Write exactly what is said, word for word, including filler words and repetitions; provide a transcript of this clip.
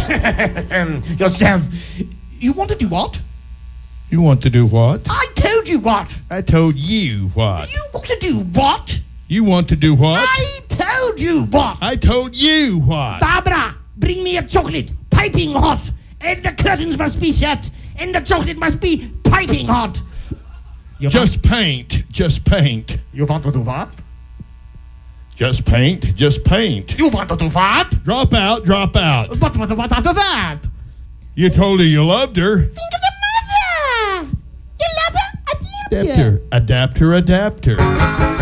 Yourself. You want to do what? You want to do what? I told you what. I told you what. You want to do what? You want to do what? I told you what. I told you what. Barbara, bring me a chocolate, piping hot. And the curtains must be shut. And the chocolate must be piping hot. You just want- paint. Just paint. You want to do what? Just paint. Just paint. You want to do what? Drop out. Drop out. But what, what after that? You told her you loved her. Think of the mother. You love her? Adapter. Adapter. Adapter. Adapter.